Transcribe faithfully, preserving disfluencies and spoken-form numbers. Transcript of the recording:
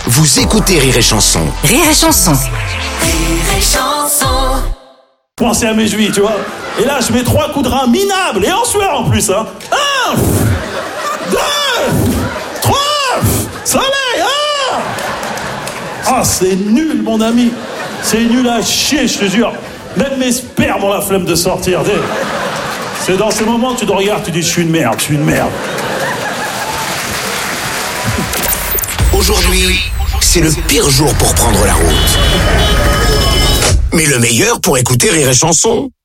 Vous écoutez Rire et Chanson. Rire et Chanson. Rire et Chanson. Pensez à mes chevilles, tu vois. Et là, je mets trois coups de rein minables, et en sueur en plus, hein. Un, deux, trois, soleil, ah Ah, c'est nul, mon ami. C'est nul à chier, je te jure. Même mes spermes ont la flemme de sortir. C'est dans ces moments que tu te regardes, tu dis, je suis une merde, je suis une merde. Aujourd'hui, c'est le pire jour pour prendre la route. Mais le meilleur pour écouter Rire et Chanson.